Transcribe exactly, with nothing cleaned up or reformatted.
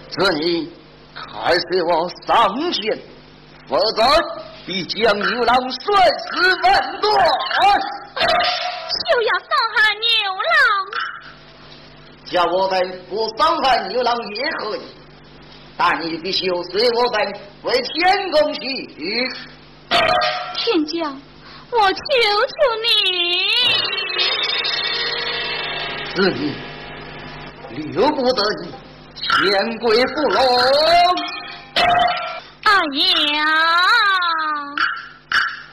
这你还是我上前，否则必将牛郎碎尸万段。 休要伤害牛郎， 叫我们不伤害牛郎也可以，但你必须随我们为天公去。 天将，我求求你， 子女留不得你，千鬼不容。 哎呀！